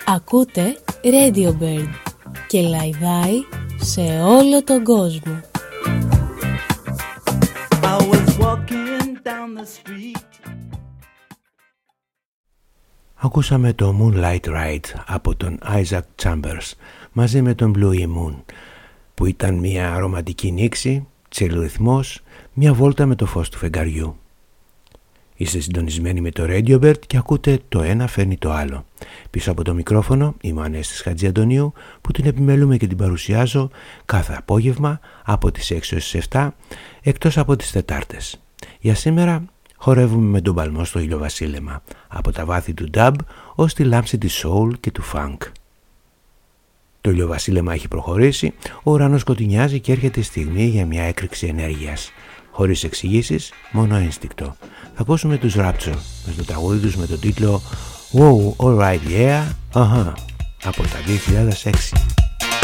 Ακούτε Radio Bird και λαϊδάει σε όλο τον κόσμο. Ακούσαμε το Moonlight Ride από τον Isaac Chambers μαζί με τον Bluey Moon, που ήταν μια ρομαντική νήξη, τσιρλιθμός, μια βόλτα με το φως του φεγγαριού. Είστε συντονισμένοι με το Radio Bird και ακούτε το ένα φέρνει το άλλο. Πίσω από το μικρόφωνο είμαι ο Ανέστης Χατζιαντονίου, που την επιμελούμε και την παρουσιάζω κάθε απόγευμα από τις 6 έως τις 7, εκτός από τις Τετάρτες. Για σήμερα χορεύουμε με τον παλμό στο ηλιοβασίλεμα, από τα βάθη του dub ως τη λάμψη της soul και του funk. Το ηλιοβασίλεμα έχει προχωρήσει, ο ουρανός σκοτεινιάζει και έρχεται η στιγμή για μια έκρηξη ενέργειας. Χωρίς εξηγήσεις, μόνο ένστικτο. Θα ακούσουμε τους Rapture με το τραγούδι τους με τον τίτλο Wow, alright, yeah, από τα 2006.